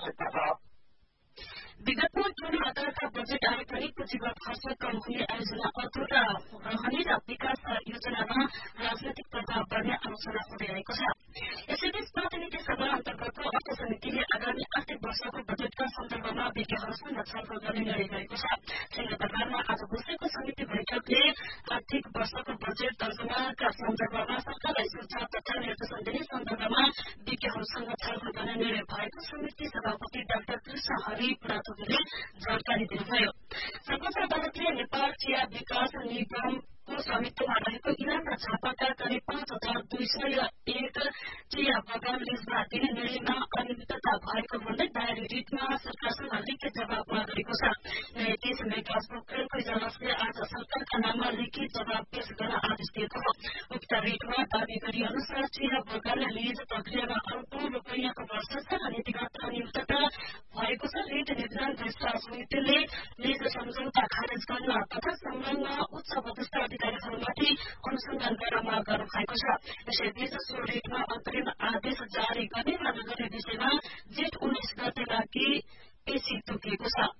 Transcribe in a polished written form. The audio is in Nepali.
आवश्यकता छ। विगतमा जुन आधारका बजेट आए पनि पुँजीगत खर्च कम हुने आयोजना अधुरा रहने र विकास योजनामा राजनैतिक प्रभाव पर्ने आलोचना हुँदै आएको छ। यसैबीच प्रतिनिधि सभा अन्तर्गतको अर्थ समितिले आगामी आर्थिक वर्षको बजेटका सन्दर्भमा विज्ञहरूसँग छलफल गर्ने निर्णय गरेको छ। सिंहदरबारमा आज बसेको समिति बैठकले आर्थिक वर्षको बजेट तर्जुमाका सन्दर्भमा सरकारलाई सुझाव तथा निर्देशन दिने सन्दर्भमा विज्ञहरूसँग छलफल गर्ने निर्णय भएको समिति सभापति डाक्टर कृष्ण हरि पुरातोकीले जानकारी दिनुभयो। सर्वोच्च अदालतले नेपाल चिया विकास निगमको स्वामित्वमा रहेको इलाम र झापाका करिब 5,201 चिया बगान लीजमा दिने निर्णयमा अनियमितता भएको भन्दै दायर रिटमा सरकारसँग लिखित जवाब माग गरेको छ। न्यायाधीश मेघराज पोखरेलको इजलासले आज सरकारका नाममा लिखित जवाब पेश गर्न आदेश दिएको हो। उक्त रिटमा दावी गरे अनुसार चिया बगान लीज प्रक्रियामा अर्बौं रुपैयाँको भ्रष्टाचार र नीतिगत अनियमितता भएको छ। रिट निगरान रेजिस्ट्रार समितिले लीज सम्झौता खारेज गर्न तथा संलग्न उच्च पदस्थ अधिकारीहरूमाथि अनुसन्धान गर्न माग गर्नु भएको छ। यसैबीच सो रिटमा अन्तरिम आदेश जारी गर्ने वा नगर्ने विषयमा जेठ 19 गते लागि पेशी तोकिएको छ।